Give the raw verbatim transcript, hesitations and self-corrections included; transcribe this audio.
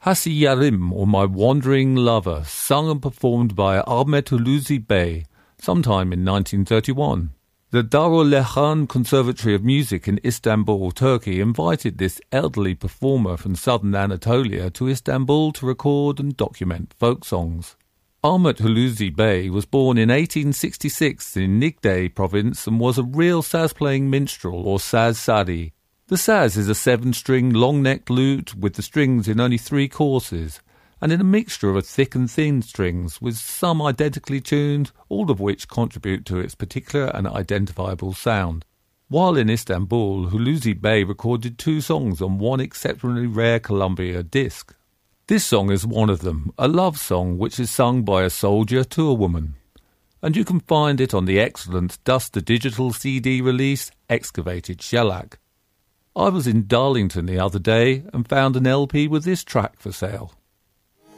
Hasi Yarim, or My Wandering Lover, sung and performed by Ahmet Hulusi Bey sometime in nineteen thirty-one. The Darul-Leyhan Conservatory of Music in Istanbul, Turkey, invited this elderly performer from southern Anatolia to Istanbul to record and document folk songs. Ahmet Hulusi Bey was born in eighteen sixty-six in Niğde province and was a real saz-playing minstrel, or saz-sadi. The saz is a seven-string, long-necked lute with the strings in only three courses, and in a mixture of thick and thin strings, with some identically tuned, all of which contribute to its particular and identifiable sound. While in Istanbul, Hulusi Bey recorded two songs on one exceptionally rare Columbia disc. This song is one of them, a love song which is sung by a soldier to a woman. And you can find it on the excellent Dust to Digital C D release, Excavated Shellac. I was in Darlington the other day and found an L P with this track for sale.